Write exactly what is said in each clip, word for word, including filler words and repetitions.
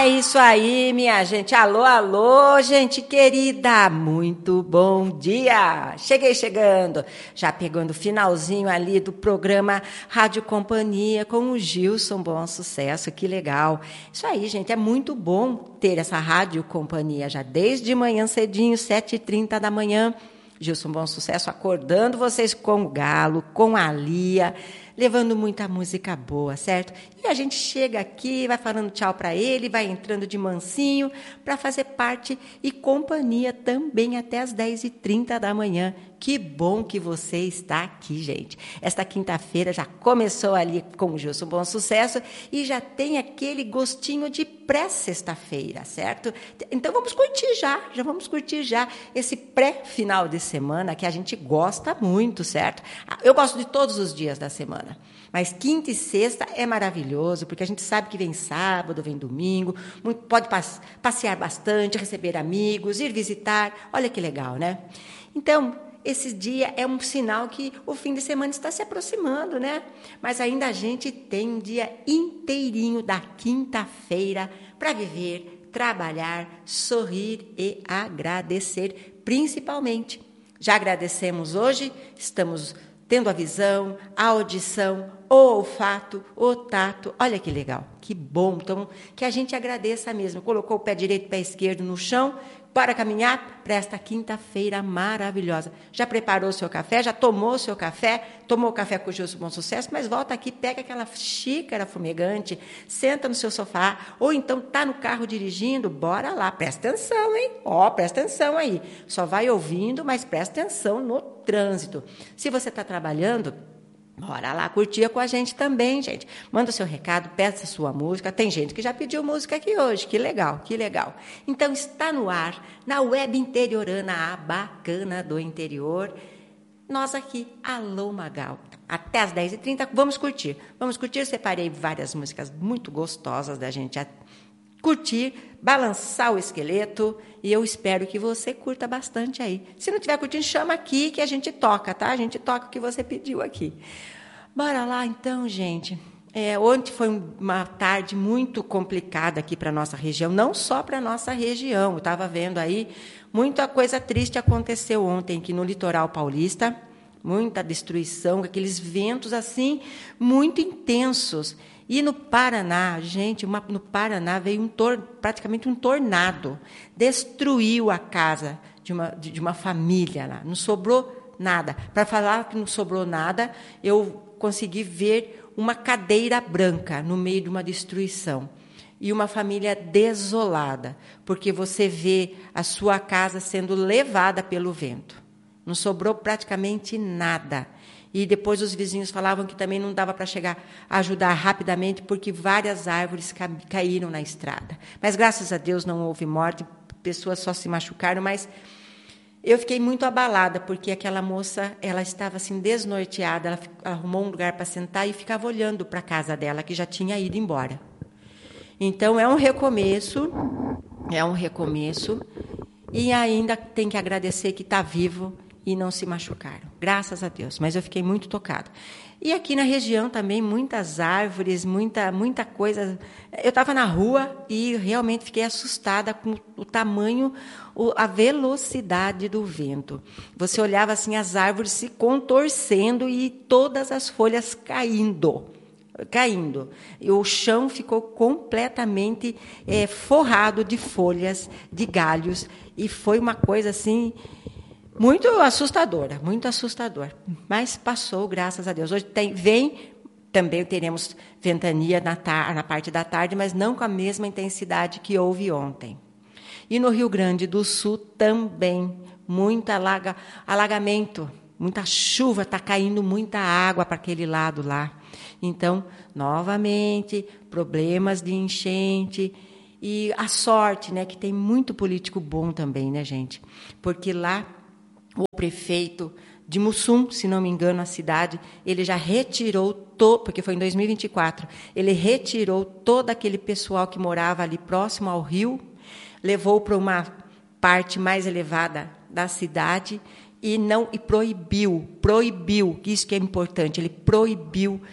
Isso aí, minha gente. Alô, alô, gente querida. Muito bom dia. Cheguei chegando. Já pegando o finalzinho ali do programa Rádio Companhia com o Gilson Bom Sucesso. Que legal. Isso aí, gente. É muito bom ter essa Rádio Companhia já desde manhã cedinho, sete e trinta da manhã. Gilson Bom Sucesso acordando vocês com o Galo, com a Lia, levando muita música boa, certo? E a gente chega aqui, vai falando tchau para ele, vai entrando de mansinho para fazer parte e companhia também até as dez e trinta da manhã. Que bom que você está aqui, gente. Esta quinta-feira já começou ali com o Gilson Bom Sucesso e já tem aquele gostinho de pré-sexta-feira, certo? Então vamos curtir já, já vamos curtir já esse pré-final de semana que a gente gosta muito, certo? Eu gosto de todos os dias da semana, mas quinta e sexta é maravilhoso, porque a gente sabe que vem sábado, vem domingo, pode passear bastante, receber amigos, ir visitar, olha que legal, né? Então, esse dia é um sinal que o fim de semana está se aproximando, né? Mas ainda a gente tem um dia inteirinho da quinta-feira para viver, trabalhar, sorrir e agradecer, principalmente. Já agradecemos hoje, estamos tendo a visão, a audição, o olfato, o tato. Olha que legal, que bom. Então, que a gente agradeça mesmo. Colocou o pé direito e o pé esquerdo no chão, para caminhar para esta quinta-feira maravilhosa. Já preparou o seu café? Já tomou o seu café? Tomou o café com o Gilson Bom Sucesso? Mas volta aqui, pega aquela xícara fumegante, senta no seu sofá, ou então está no carro dirigindo, bora lá, presta atenção, hein? Ó, presta atenção aí. Só vai ouvindo, mas presta atenção no trânsito. Se você está trabalhando, bora lá, curtia com a gente também, gente. Manda o seu recado, peça a sua música. Tem gente que já pediu música aqui hoje. Que legal, que legal. Então, está no ar, na web interiorana, a bacana do interior. Nós aqui, Alô Magal. Até às dez e trinta, vamos curtir. Vamos curtir, eu separei várias músicas muito gostosas da gente curtir, balançar o esqueleto, e eu espero que você curta bastante aí. Se não estiver curtindo, chama aqui que a gente toca, tá? A gente toca o que você pediu aqui. Bora lá, então, gente. É, ontem foi uma tarde muito complicada aqui para a nossa região, não só para a nossa região. Eu estava vendo aí, muita coisa triste aconteceu ontem aqui no litoral paulista, muita destruição, aqueles ventos assim, muito intensos. E no Paraná, gente, uma, no Paraná veio um tor, praticamente um tornado, destruiu a casa de uma, de, de uma família lá, não sobrou nada. Para falar que não sobrou nada, eu consegui ver uma cadeira branca no meio de uma destruição. E uma família desolada, porque você vê a sua casa sendo levada pelo vento. Não sobrou praticamente nada. E depois os vizinhos falavam que também não dava para chegar a ajudar rapidamente, porque várias árvores ca- caíram na estrada. Mas, graças a Deus, não houve morte, pessoas só se machucaram, mas eu fiquei muito abalada, porque aquela moça, ela estava assim desnorteada, ela arrumou um lugar para sentar e ficava olhando para a casa dela, que já tinha ido embora. Então, é um recomeço, é um recomeço, e ainda tem que agradecer que está vivo, e não se machucaram, graças a Deus. Mas eu fiquei muito tocada. E aqui na região também, muitas árvores, muita, muita coisa. Eu estava na rua e realmente fiquei assustada com o tamanho, a velocidade do vento. Você olhava assim, as árvores se contorcendo e todas as folhas caindo. caindo. E o chão ficou completamente é, forrado de folhas, de galhos. E foi uma coisa assim... muito assustadora, muito assustador. Mas passou, graças a Deus. Hoje tem, vem, também teremos ventania na, tar, na parte da tarde, mas não com a mesma intensidade que houve ontem. E no Rio Grande do Sul também, muito alaga, alagamento, muita chuva, está caindo muita água para aquele lado lá. Então, novamente, problemas de enchente. E a sorte, né, que tem muito político bom também, né, gente? Porque lá o prefeito de Mussum, se não me engano, a cidade, ele já retirou, to, porque foi em dois mil e vinte e quatro, ele retirou todo aquele pessoal que morava ali próximo ao rio, levou para uma parte mais elevada da cidade e não e proibiu, proibiu, isso que é importante, ele proibiu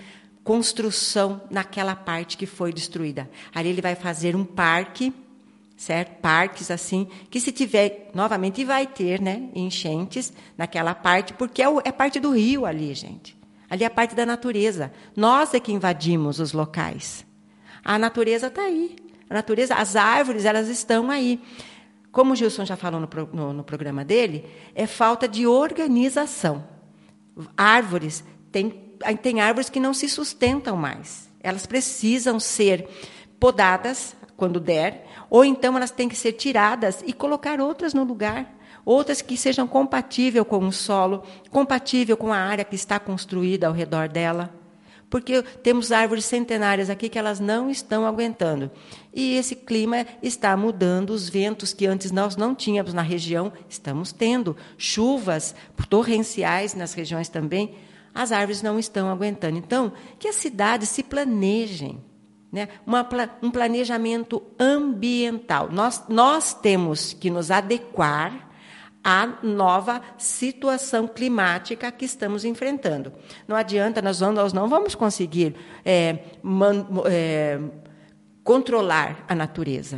construção naquela parte que foi destruída. Ali ele vai fazer um parque, certo? Parques assim, que se tiver, novamente vai ter, né, enchentes naquela parte, porque é, o, é parte do rio ali, gente. Ali é a parte da natureza. Nós é que invadimos os locais. A natureza está aí. A natureza, as árvores, elas estão aí. Como o Gilson já falou no, no, no programa dele, é falta de organização. Árvores, tem, tem árvores que não se sustentam mais. Elas precisam ser podadas quando der, ou então elas têm que ser tiradas e colocar outras no lugar. Outras que sejam compatíveis com o solo, compatível com a área que está construída ao redor dela. Porque temos árvores centenárias aqui que elas não estão aguentando. E esse clima está mudando, os ventos que antes nós não tínhamos na região, estamos tendo. Chuvas torrenciais nas regiões também, as árvores não estão aguentando. Então, que as cidades se planejem. Né? Uma, um planejamento ambiental. Nós, nós temos que nos adequar à nova situação climática que estamos enfrentando. Não adianta, nós, vamos, nós não vamos conseguir é, man, é, controlar a natureza.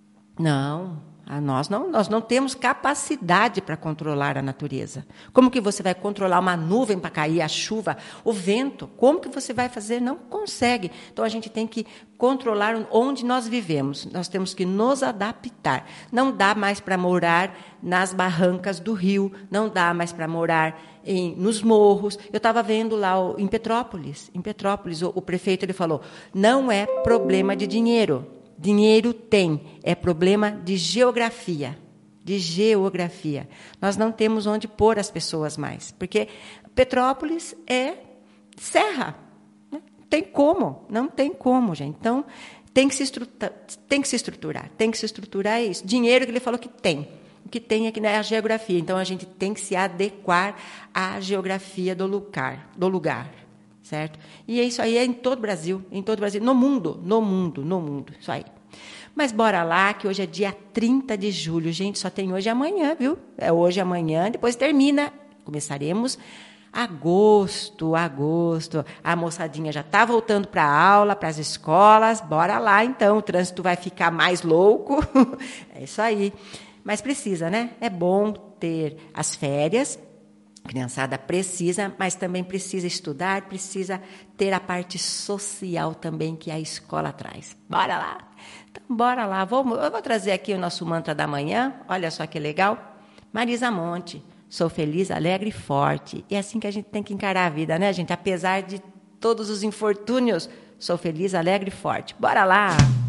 Não, a nós não, nós não temos capacidade para controlar a natureza. Como que você vai controlar uma nuvem para cair, a chuva, o vento? Como que você vai fazer? Não consegue. Então, a gente tem que controlar onde nós vivemos. Nós temos que nos adaptar. Não dá mais para morar nas barrancas do rio, não dá mais para morar em, nos morros. Eu estava vendo lá o, em Petrópolis, em Petrópolis, o, o prefeito ele falou, não é problema de dinheiro. Dinheiro tem, é problema de geografia, de geografia. Nós não temos onde pôr as pessoas mais, porque Petrópolis é serra. Não tem como, não tem como, gente. Então, tem que se estruturar, tem que se estruturar, tem que se estruturar é isso. Dinheiro que ele falou que tem. O que tem aqui é a geografia. Então, a gente tem que se adequar à geografia do lugar, do lugar. Certo? E isso aí é em todo o Brasil, em todo o Brasil, no mundo, no mundo, no mundo, isso aí. Mas bora lá, que hoje é dia trinta de julho, gente, só tem hoje e amanhã, viu? É hoje e amanhã, depois termina, começaremos agosto, agosto. A moçadinha já está voltando para a aula, para as escolas, bora lá então, o trânsito vai ficar mais louco, é isso aí. Mas precisa, né? É bom ter as férias. A criançada precisa, mas também precisa estudar, precisa ter a parte social também que a escola traz. Bora lá. Então, bora lá. Vou, eu vou trazer aqui o nosso mantra da manhã. Olha só que legal. Marisa Monte. Sou feliz, alegre e forte. E é assim que a gente tem que encarar a vida, né, gente? Apesar de todos os infortúnios, sou feliz, alegre e forte. Bora lá.